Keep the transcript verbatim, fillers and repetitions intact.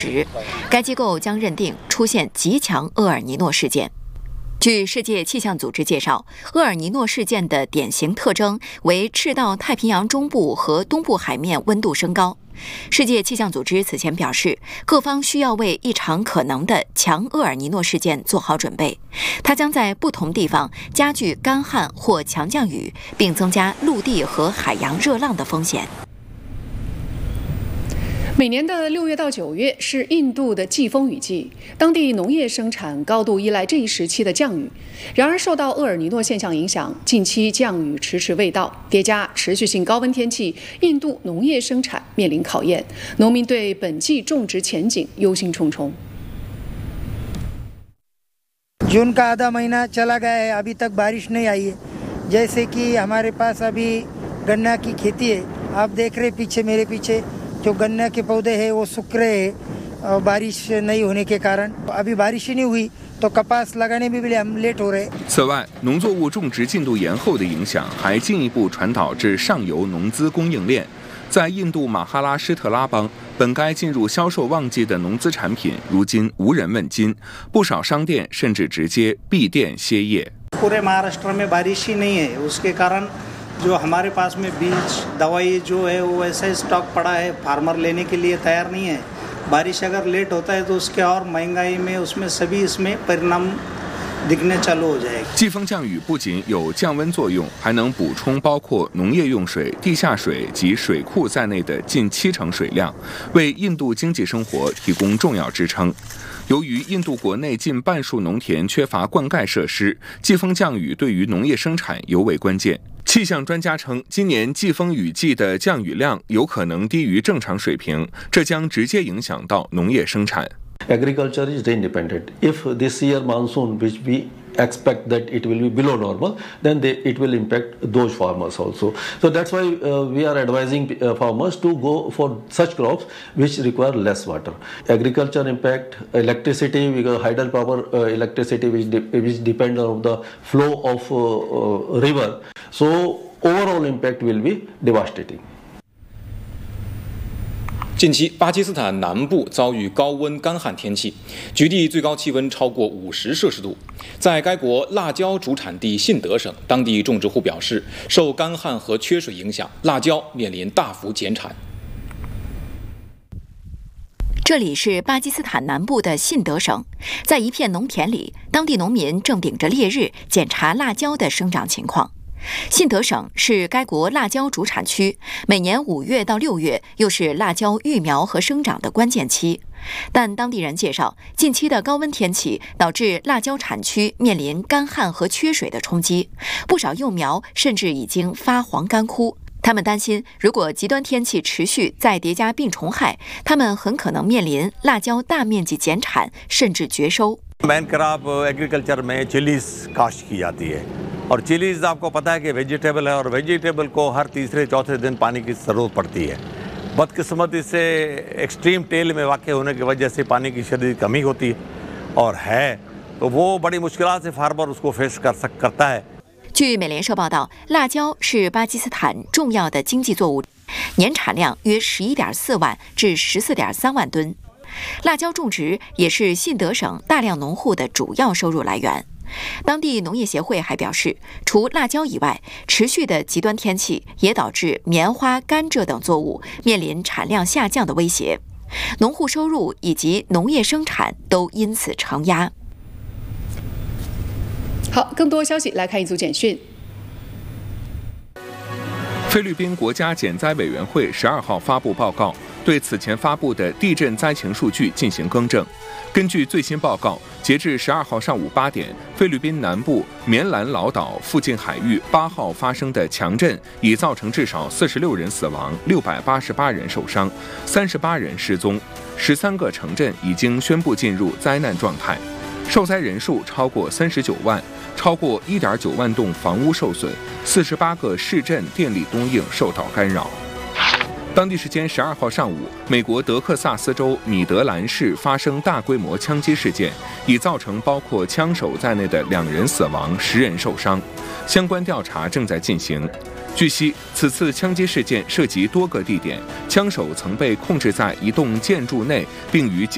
该机构将认定出现极强厄尔尼诺事件。据世界气象组织介绍，厄尔尼诺事件的典型特征为赤道太平洋中部和东部海面温度升高。世界气象组织此前表示，各方需要为一场可能的强厄尔尼诺事件做好准备，它将在不同地方加剧干旱或强降雨，并增加陆地和海洋热浪的风险。 每年的六月到九月是印度的季风雨季，当地农业生产高度依赖这一时期的降雨。然而，受到厄尔尼诺现象影响，近期降雨迟迟未到，叠加持续性高温天气，印度农业生产面临考验，农民对本季种植前景忧心忡忡。 जून का आधा महीना चला गया है, अभी तक बारिश नहीं आई है। जैसे कि हमारे पास अभी गन्ना की खेती है, आप देख रहे पीछे मेरे पीछे जो गन्ना के पौधे हैं वो सूख रहे हैं बारिश नहीं होने के कारण। अभी बारिश ही नहीं हुई तो कपास लगाने में भी हम लेट हो रहे हैं。 此外，农作物种植进度延后的影响还进一步传导至上游农资供应链。在印度马哈拉施特拉邦，本该进入销售旺季的农资产品，如今无人问津，不少商店甚至直接闭店歇业。 पूरे महाराष्ट्र में बारिश ही नहीं है, उसके कारण जो हमारे पास में बीज दवाई जो है वो ऐसा ही स्टॉक पड़ा है, फार्मर लेने के लिए तैयार नहीं है। बारिश अगर लेट होता है तो उसके और महंगाई में उसमें सभी इसमें परिणाम दिखने चालू हो जाएगा。 季风降雨不仅有降温作用，还能补充包括农业用水、地下水及水库在内的近七成水量，为印度经济生活提供重要支撑。由于印度国内近半数农田缺乏灌溉设施，季风降雨对于农业生产尤为关键。气象专家称，今年季风雨季的降雨量有可能低于正常水平，这将直接影响到农业生产。 Agriculture is rain dependent. If this year monsoon, which we expect that it will be below normal, then they, it will impact those farmers also. So that's why uh, we are advising uh, farmers to go for such crops which require less water. Agriculture impact, electricity, because hydropower uh, electricity which, de which depends on the flow of uh, uh, river. So overall impact will be devastating. 近期，巴基斯坦南部遭遇高温干旱天气，局地最高气温超过五十摄氏度。在该国辣椒主产地信德省，当地种植户表示，受干旱和缺水影响，辣椒面临大幅减产。 这里是巴基斯坦南部的信德省，在一片农田里，当地农民正顶着烈日检查辣椒的生长情况。信德省是该国辣椒主产区，每年五月到六月又是辣椒育苗和生长的关键期。但当地人介绍，近期的高温天气导致辣椒产区面临干旱和缺水的冲击，不少幼苗甚至已经发黄干枯。他们担心，如果极端天气持续，再叠加病虫害，他们很可能面临辣椒大面积减产，甚至绝收。 main crop agriculture में चिलीज काश्त की जाती है और चिलीज आपको पता है कि वेजिटेबल है और वेजिटेबल को हर तीसरे चौथे दिन पानी की ज़रूरत पड़ती है। बदकिस्मती से एक्सट्रीम टेल में वाक़ होने की वजह से पानी की शदीद कमी होती है और है तो वो बड़ी मुश्किलात से फार्मर उसको फेस कर सक करता है。 据美联社报道，辣椒是巴基斯坦重要的经济作物，年产量约十一点四万至十四点三万吨。辣椒种植也是信德省大量农户的主要收入来源。当地农业协会还表示，除辣椒以外，持续的极端天气也导致棉花、甘蔗等作物面临产量下降的威胁，农户收入以及农业生产都因此承压。 好，更多消息来看一组简讯。 菲律宾国家减灾委员会十二号发布报告，对此前发布的地震灾情数据进行更正。根据最新报告，截至十二号上午八点，菲律宾南部棉兰老岛附近海域八号发生的强震已造成至少四十六人死亡，六百八十八人受伤，三十八人失踪，十三个城镇已经宣布进入灾难状态，受灾人数超过三十九万。超过 一点九万栋房屋受损，四十八个市镇电力供应受到干扰。当地时间十二号上午，美国德克萨斯州米德兰市发生大规模枪击事件，已造成包括枪手在内的两人死亡，十人受伤。相关调查正在进行。据悉，此次枪击事件涉及多个地点，枪手曾被控制在一栋建筑内，并与警